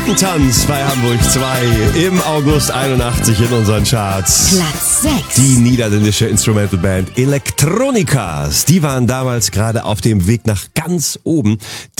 Lattentanz bei Hamburg 2 im August 81 in unseren Charts. Platz 6. Die niederländische Instrumental-Band Electronicas, die waren damals gerade auf dem Weg nach ganz oben.